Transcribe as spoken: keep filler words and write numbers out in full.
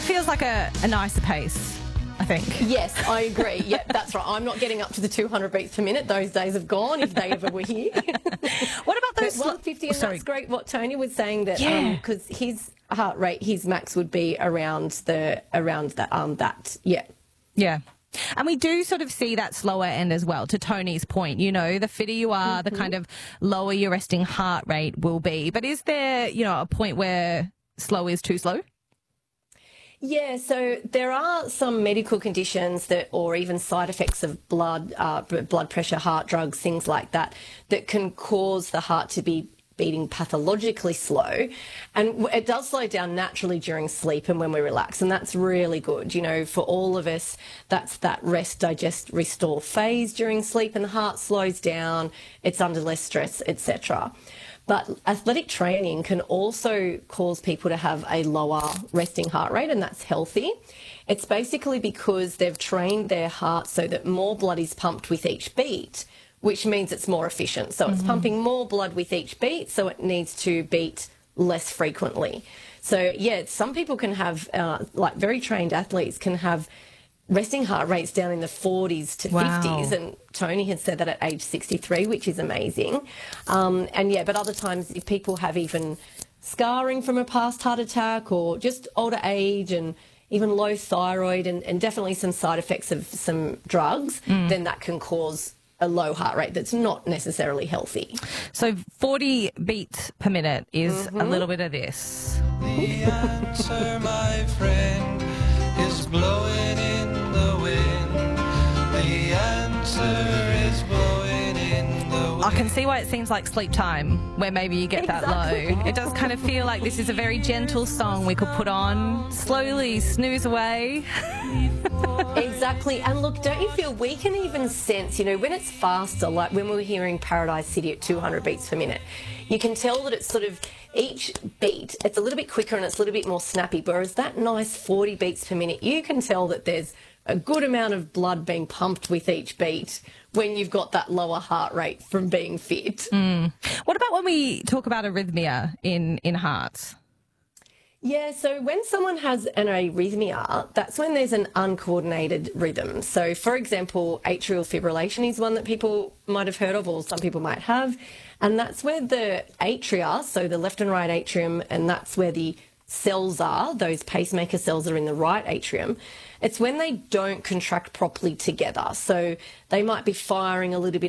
That feels like a, a nicer pace, I think. Yes, I agree. Yeah, that's right. I'm not getting up to the two hundred beats per minute. Those days have gone, if they ever were here. What about those... one fifty, and oh, sorry. that's great what Tony was saying, that Yeah. because um, his heart rate, his max would be around the around that um that yeah. Yeah. And we do sort of see that slower end as well, to Tony's point. You know, the fitter you are, mm-hmm. the kind of lower your resting heart rate will be. But is there, you know, a point where slow is too slow? Yeah, so there are some medical conditions that, or even side effects of blood, uh, blood pressure, heart drugs, things like that, that can cause the heart to be beating pathologically slow, and it does slow down naturally during sleep and when we relax, and that's really good. You know, for all of us, that's that rest, digest, restore phase during sleep, and the heart slows down, it's under less stress, et cetera. But athletic training can also cause people to have a lower resting heart rate, and that's healthy. It's basically because they've trained their heart so that more blood is pumped with each beat, which means it's more efficient. So it's mm-hmm. pumping more blood with each beat, so it needs to beat less frequently. So, yeah, some people can have, uh, like very trained athletes can have resting heart rates down in the forties to wow. fifties, and Tony had said that at age sixty-three, which is amazing. Um, and, yeah, but other times if people have even scarring from a past heart attack or just older age and even low thyroid and, and definitely some side effects of some drugs, mm. then that can cause a low heart rate that's not necessarily healthy. So forty beats per minute is mm-hmm. a little bit of this. The answer, my friend, is blowing in the wind. The answer is blowing in the wind. I can see why it seems like sleep time, where maybe you get that exactly. low. It does kind of feel like this is a very gentle song we could put on, slowly snooze away. Exactly. And look, don't you feel we can even sense, you know, when it's faster, like when we were hearing Paradise City at two hundred beats per minute, you can tell that it's sort of each beat, it's a little bit quicker and it's a little bit more snappy, whereas that nice forty beats per minute, you can tell that there's a good amount of blood being pumped with each beat when you've got that lower heart rate from being fit. Mm. What about when we talk about arrhythmia in, in hearts? Yeah, so when someone has an arrhythmia, that's when there's an uncoordinated rhythm. So, for example, atrial fibrillation is one that people might have heard of, or some people might have, and that's where the atria, so the left and right atrium, and that's where the cells are, those pacemaker cells are in the right atrium. It's when they don't contract properly together. So they might be firing a little bit